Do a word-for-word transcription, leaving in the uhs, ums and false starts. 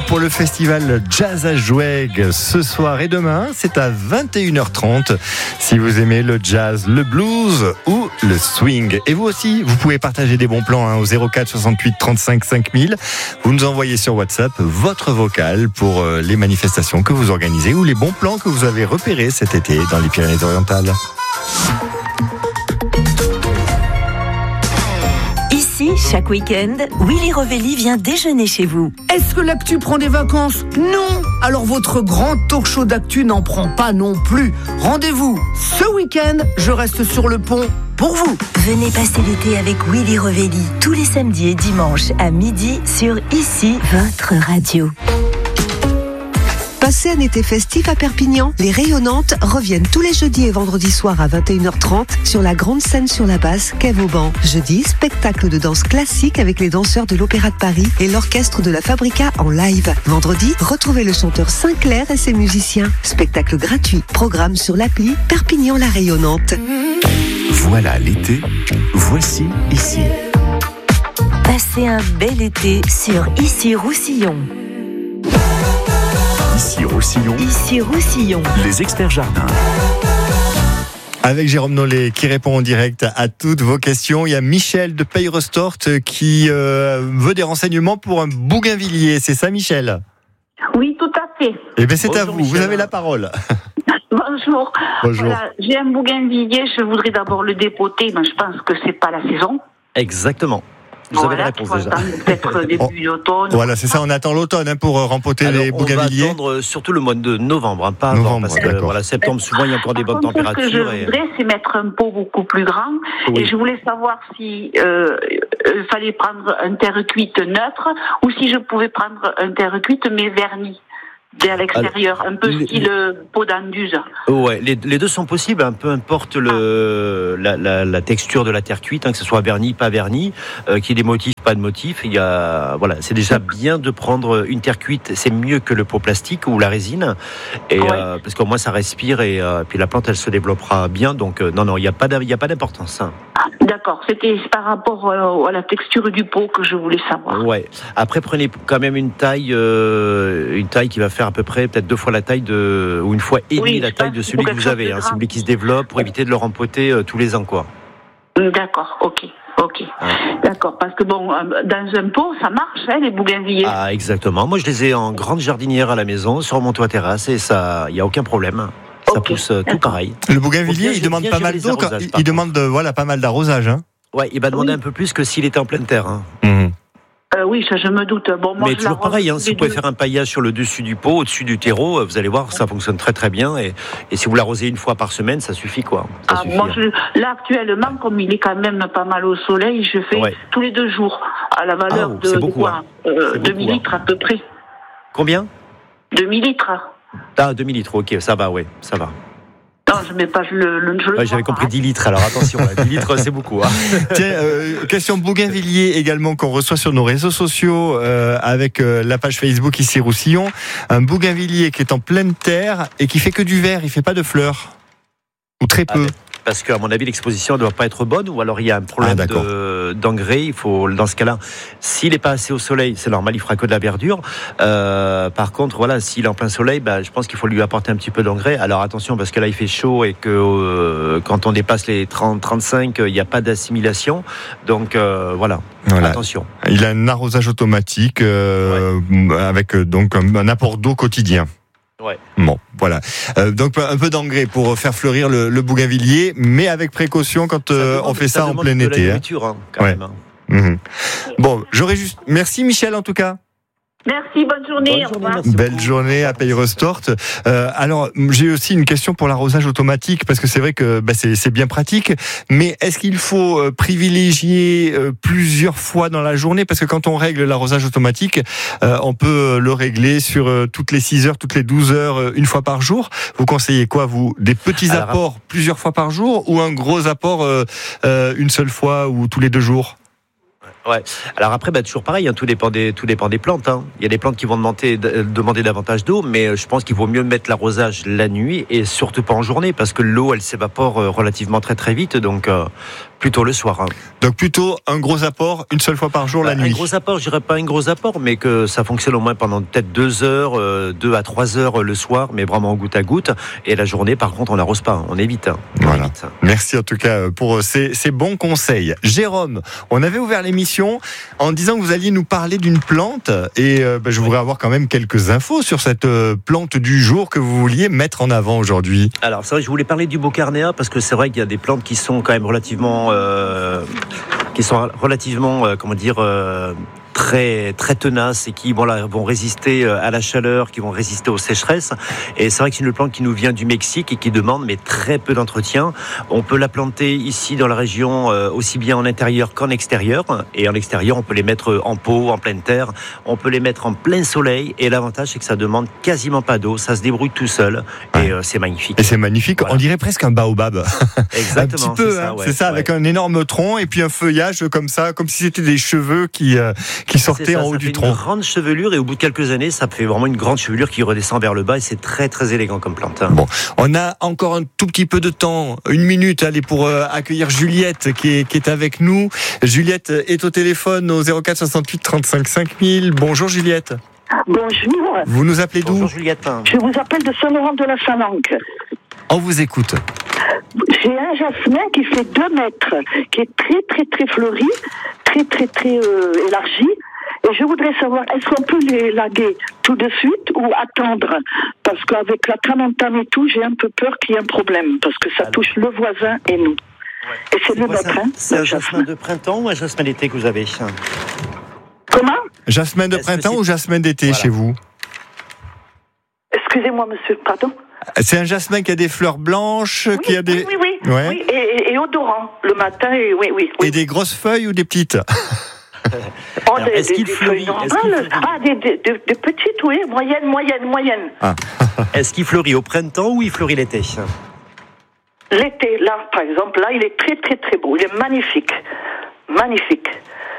pour le festival Jazz à Joueg ce soir et demain. C'est à vingt et une heures trente. Si vous aimez le jazz, le blues ou le swing. Et vous aussi, vous pouvez partager des bons plans hein, au zéro quatre soixante-huit trente-cinq cinq mille. Vous nous envoyez sur WhatsApp votre vocal pour euh, les manifestations que vous organisez ou les bons plans que vous avez repérés cet été dans les Pyrénées-Orientales. Ici, chaque week-end, Willy Revelli vient déjeuner chez vous. Est-ce que l'actu prend des vacances ? Non ! Alors votre grand talk show d'actu n'en prend pas non plus. Rendez-vous ce week-end, je reste sur le pont pour vous. Venez passer l'été avec Willy Revelli, tous les samedis et dimanches à midi sur Ici, votre radio. Passez un été festif à Perpignan, les Rayonnantes reviennent tous les jeudis et vendredis soirs à vingt et une heures trente sur la grande scène sur la basse Quai Vauban. Jeudi, spectacle de danse classique avec les danseurs de l'Opéra de Paris et l'orchestre de la Fabrica en live. Vendredi, retrouvez le chanteur Sinclair et ses musiciens. Spectacle gratuit. Programme sur l'appli Perpignan la Rayonnante. Voilà l'été, voici Ici. Passez un bel été sur Ici Roussillon. Ici Roussillon. Ici Roussillon. Les experts jardins. Avec Jérôme Nollet qui répond en direct à toutes vos questions. Il y a Michel de Peyre-Stort qui euh, veut des renseignements pour un bougainvillier. C'est ça, Michel ? Oui, tout à fait. Eh bien, c'est Bonjour, à vous. Michel. Vous avez la parole. Bonjour. Bonjour. Voilà, j'ai un bougainvillier. Je voudrais d'abord le dépoter, mais je pense que c'est pas la saison. Exactement. Vous voilà, avez la réponse déjà. Peut-être début d'automne. Voilà, c'est ça. On attend l'automne hein, pour rempoter Alors, les bougainvilliers. On va attendre surtout le mois de novembre, hein, pas avant, Novembre, parce que d'accord. voilà, septembre, souvent, il y a encore des bonnes Par contre, températures. Ce que je et... voudrais, c'est mettre un pot beaucoup plus grand. Oui. Et je voulais savoir si euh, euh, fallait prendre un terre cuite neutre ou si je pouvais prendre un terre cuite mais verni. À l'extérieur, un peu les, style pot d'Anduse. Ouais, les, les deux sont possibles, hein, peu importe le, la, la, la texture de la terre cuite, hein, que ce soit verni, pas verni, euh, qu'il y ait des motifs, pas de motifs. Il y a, voilà, c'est déjà bien de prendre une terre cuite, c'est mieux que le pot plastique ou la résine, et Ouais. euh, parce qu'au moins ça respire et euh, puis la plante elle se développera bien. Donc euh, non, non, il n'y a pas, il y a pas d'importance. Hein. D'accord, c'était par rapport euh, à la texture du pot que je voulais savoir. Ouais. Après, prenez quand même une taille, euh, une taille qui va faire à peu près peut-être deux fois la taille de, ou une fois et demie Oui, la je taille pense de qu'il celui faut que vous quelque avez. chose de Hein, grand. celui qui se développe pour éviter de le rempoter euh, tous les ans, quoi. D'accord, ok, ok. D'accord, parce que bon, euh, dans un pot, ça marche, hein, les bougainvilliers. Ah, exactement. Moi, je les ai en grande jardinière à la maison, sur mon toit terrasse, et ça, il y a aucun problème. Ça Ok, pousse euh, tout d'accord. pareil. Le Faut bougainvillier, bien- il demande bien pas gérer mal les d'eau. quand- arrosages, Il, par il demande euh, voilà, pas mal d'arrosage. Hein. Ouais, il va demander Oui. un peu plus que s'il était en pleine terre. Hein. Mmh. Euh, oui, ça je me doute. Bon, moi, Mais je toujours l'arrose pareil, hein, tous si les vous pouvez deux. faire un paillage sur le dessus du pot, au-dessus du terreau, euh, vous allez voir, ça fonctionne très très bien. Et, et si vous l'arrosez une fois par semaine, ça suffit quoi. Ça Ah, suffit, moi, hein. je, là, actuellement, comme il est quand même pas mal au soleil, je fais Ouais. tous les deux jours, à la valeur Ah, de, c'est de beaucoup, quoi hein. euh, C'est beaucoup, demi-litre à peu près. Combien Demi-litre. Ah, deux mille litres, ok, ça va, ouais, ça va. Non, je mets pas le, le, je le Ouais, j'avais vois compris pas, dix litres, alors attention, là, dix litres, c'est beaucoup. Hein. Tiens, euh, question bougainvillier également qu'on reçoit sur nos réseaux sociaux euh, avec euh, la page Facebook Ici Roussillon. Un bougainvillier qui est en pleine terre et qui fait que du vert, il fait pas de fleurs. Ou très peu. Ah, parce qu'à mon avis, l'exposition ne doit pas être bonne, ou alors il y a un problème Ah, d'accord. de, d'engrais. Il faut, dans ce cas-là, s'il n'est pas assez au soleil, c'est normal, il fera que de la verdure. Euh, par contre, voilà, s'il est en plein soleil, bah, je pense qu'il faut lui apporter un petit peu d'engrais. Alors attention, parce que là, il fait chaud et que euh, quand on dépasse les trente à trente-cinq, il n'y a pas d'assimilation. Donc euh, voilà, Voilà. attention. Il a un arrosage automatique euh, avec euh, donc un, un apport d'eau quotidien. Ouais. Bon, voilà. Euh, donc un peu d'engrais pour faire fleurir le, le bougainvillier, mais avec précaution quand euh, demande- on fait ça, en demande plein de la été. Hein. nourriture, hein, quand Ouais. même, hein. Mhm. Bon, j'aurais juste. Merci Michel en tout cas. Merci, bonne journée. Bonne au journée, revoir. merci. Belle beaucoup. journée à Peyre-Stort. Euh, alors, j'ai aussi une question pour l'arrosage automatique, parce que c'est vrai que bah, c'est, c'est bien pratique, mais est-ce qu'il faut euh, privilégier euh, plusieurs fois dans la journée ? Parce que quand on règle l'arrosage automatique, euh, on peut le régler sur euh, toutes les six heures, toutes les douze heures, euh, une fois par jour. Vous conseillez quoi, vous ? Des petits Alors, apports plusieurs fois par jour, ou un gros apport euh, euh, une seule fois ou tous les deux jours ? Ouais. Alors après, bah, toujours pareil, hein, tout dépend des, tout dépend des plantes. Hein. Il y a des plantes qui vont demander, demander davantage d'eau, mais je pense qu'il vaut mieux mettre l'arrosage la nuit et surtout pas en journée, parce que l'eau, elle s'évapore relativement très très vite. Donc, euh, Plutôt le soir. Hein. Donc plutôt un gros apport une seule fois par jour bah, la nuit. Un gros apport, je dirais pas un gros apport, mais que ça fonctionne au moins pendant peut-être deux heures, euh, deux à trois heures le soir, mais vraiment goutte à goutte. Et la journée, par contre, on n'arrose pas, on évite. On voilà. évite. Merci en tout cas pour ces, ces bons conseils. Jérôme, on avait ouvert l'émission en disant que vous alliez nous parler d'une plante et euh, bah, je voudrais avoir quand même quelques infos sur cette euh, plante du jour que vous vouliez mettre en avant aujourd'hui. Alors c'est vrai que je voulais parler du Beaucarnéa parce que c'est vrai qu'il y a des plantes qui sont quand même relativement euh, qui sont relativement euh, comment dire euh, très très tenaces et qui voilà, vont résister à la chaleur, qui vont résister aux sécheresses. Et c'est vrai que c'est une plante qui nous vient du Mexique et qui demande mais très peu d'entretien. On peut la planter ici dans la région euh, aussi bien en intérieur qu'en extérieur. Et en extérieur, on peut les mettre en pot, en pleine terre. On peut les mettre en plein soleil. Et l'avantage, c'est que ça demande quasiment pas d'eau. Ça se débrouille tout seul. Et euh, c'est magnifique. Et c'est magnifique. Voilà. On dirait presque un baobab. Exactement. un petit peu, c'est ça, hein, ouais, c'est ça ouais. avec un énorme tronc et puis un feuillage comme ça, comme si c'était des cheveux qui euh, qui sortaient ça, en haut ça du fait tronc. Une grande chevelure et au bout de quelques années, ça fait vraiment une grande chevelure qui redescend vers le bas et c'est très très élégant comme plante. Hein. Bon, on a encore un tout petit peu de temps, une minute, allez pour euh, accueillir Juliette qui est qui est avec nous. Juliette est au téléphone au zéro quatre soixante-huit trente-cinq cinq mille. Bonjour Juliette. Bonjour. Vous nous appelez d'où? Bonjour Juliette. Je vous appelle de Saint-Laurent-de-la-Salanque. On vous écoute. J'ai un jasmin qui fait deux mètres, qui est très très très fleuri, très très très euh, élargi. Et je voudrais savoir, est-ce qu'on peut les laguer tout de suite ou attendre? Parce qu'avec la tramontane et tout, j'ai un peu peur qu'il y ait un problème, parce que ça Alors. touche le voisin et nous. Ouais. Et c'est, c'est le nôtre, hein. C'est un jasmin de printemps ou un jasmin d'été que vous avez? Comment? Jasmin de Est-ce printemps ou jasmin d'été voilà. chez vous? Excusez-moi, monsieur, pardon? C'est un jasmin qui a des fleurs blanches, oui, qui a des... Oui, oui, oui, ouais. oui et, et, et odorant, le matin, et oui, oui. oui. Et des grosses feuilles ou des petites? Oh, des, est-ce des, qu'il des fleurit, est-ce qu'il fleurit Ah, des, des, des, des petites, oui, moyennes, moyennes, moyennes. Ah. Est-ce qu'il fleurit au printemps ou il fleurit l'été? L'été, là, par exemple, là, il est très, très, très beau. Il est magnifique. Magnifique.